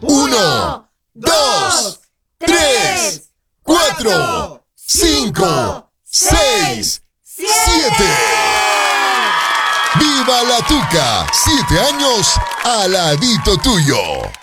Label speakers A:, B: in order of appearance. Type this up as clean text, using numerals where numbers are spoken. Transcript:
A: 1, 2, 3, 4, 5, 6, 7. ¡Viva la Tuca! 7 años al ladito tuyo.